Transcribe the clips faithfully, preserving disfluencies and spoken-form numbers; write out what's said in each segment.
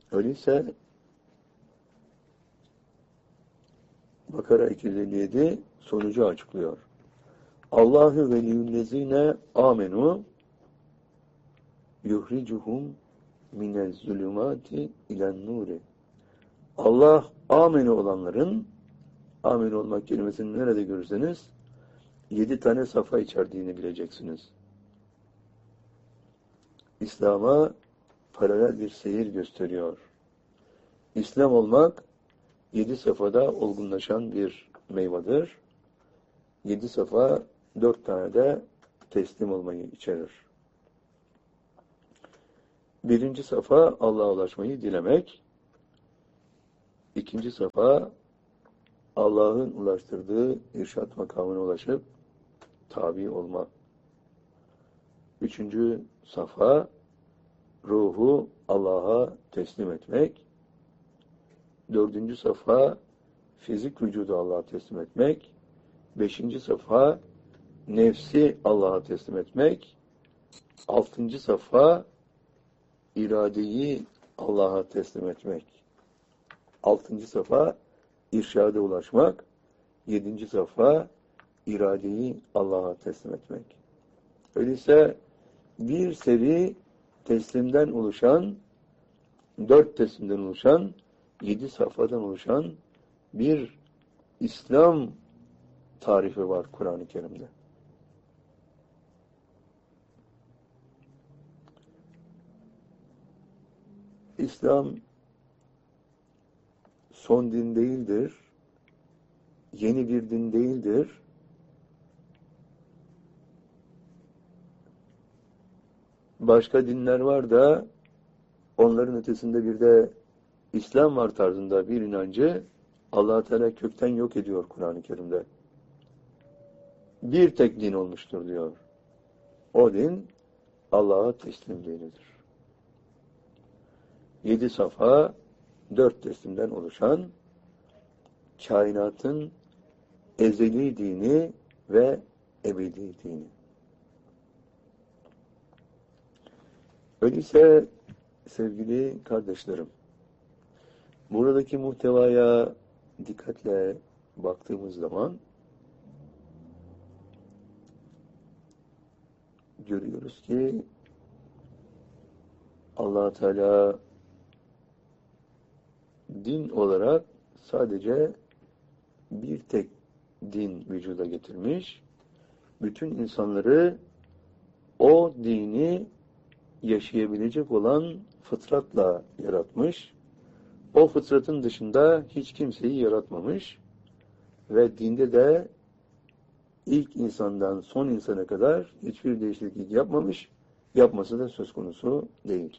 Öyleyse Bakara iki yüz elli yedi sonucu açıklıyor. Allahu veliyyüllezine amenu yuhricuhum minez zulümati ilen nuri. Allah amenu olanların, amenu olmak kelimesini nerede görürseniz yedi tane safa içerdiğini bileceksiniz. İslam'a paralel bir seyir gösteriyor. İslam olmak yedi safhada olgunlaşan bir meyvedir. Yedi safa dört tane de teslim olmayı içerir. Birinci safa Allah'a ulaşmayı dilemek. İkinci safa Allah'ın ulaştırdığı irşat makamına ulaşıp tabi olmak. Üçüncü safa ruhu Allah'a teslim etmek. Dördüncü safa fizik vücudu Allah'a teslim etmek. Beşinci safa nefsi Allah'a teslim etmek. Altıncı safa iradeyi Allah'a teslim etmek. Altıncı safa irşada ulaşmak. Yedinci safa iradeyi Allah'a teslim etmek. Öyleyse bir seri teslimden oluşan, dört teslimden oluşan, yedi safhadan oluşan bir İslam tarifi var Kur'an-ı Kerim'de. İslam son din değildir, yeni bir din değildir. Başka dinler var da onların ötesinde bir de İslam var tarzında bir inancı Allah-u Teala kökten yok ediyor Kur'an-ı Kerim'de. Bir tek din olmuştur diyor. O din Allah'a teslim dinidir. Yedi safa, dört teslimden oluşan kainatın ezeli dini ve ebedi dini. Öyleyse sevgili kardeşlerim, buradaki muhtevaya dikkatle baktığımız zaman görüyoruz ki Allah Teala din olarak sadece bir tek din vücuda getirmiş. Bütün insanları o dini yaşayabilecek olan fıtratla yaratmış. O fıtratın dışında hiç kimseyi yaratmamış. Ve dinde de ilk insandan son insana kadar hiçbir değişiklik yapmamış. Yapması da söz konusu değil.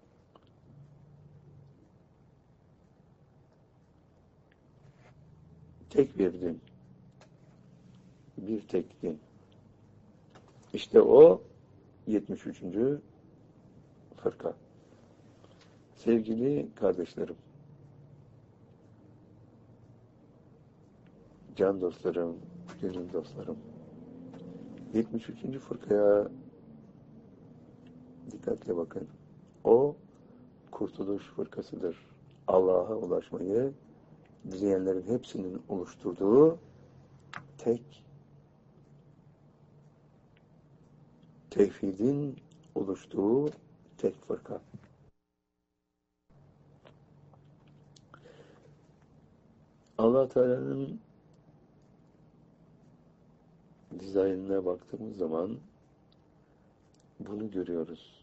Tek bir din. Bir tek din. İşte o yetmiş üçüncü fırka. Sevgili kardeşlerim, can dostlarım, gönül dostlarım, yetmiş üçüncü fırkaya dikkatle bakın. O kurtuluş fırkasıdır. Allah'a ulaşmayı dileyenlerin hepsinin oluşturduğu tek tevhidin oluştuğu tek fırka. Allah Teala'nın dizaynına baktığımız zaman bunu görüyoruz.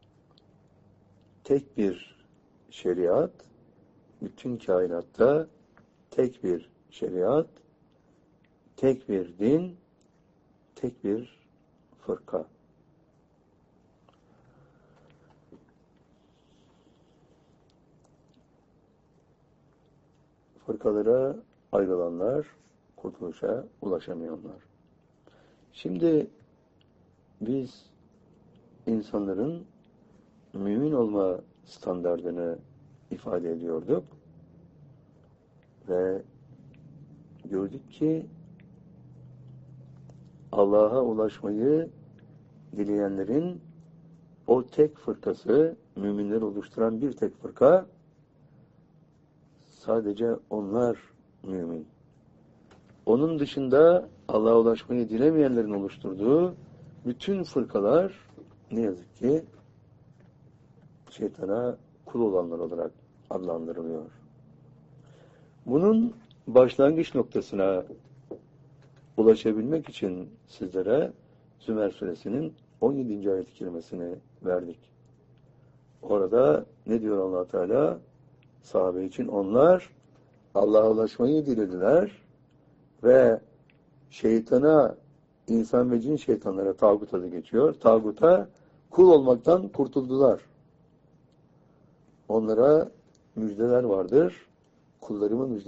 Tek bir şeriat, bütün kainatta tek bir şeriat, tek bir din, tek bir fırka. Fırkalara ayrılanlar, kurtuluşa ulaşamayanlar. Şimdi biz insanların mümin olma standardını ifade ediyorduk ve gördük ki Allah'a ulaşmayı dileyenlerin o tek fırkası, müminleri oluşturan bir tek fırka Sadece onlar mümin. Onun dışında Allah'a ulaşmayı dilemeyenlerin oluşturduğu bütün fırkalar ne yazık ki şeytana kul olanlar olarak adlandırılıyor. Bunun başlangıç noktasına ulaşabilmek için sizlere Zümer suresinin on yedinci ayet-i kerimesini verdik. Orada ne diyor Allah Teala? Sahabe için onlar Allah'a ulaşmayı dilediler ve şeytana, insan ve cin şeytanlara, tağut adı geçiyor. Tağuta kul olmaktan kurtuldular. Onlara müjdeler vardır. Kullarımın müjdeleri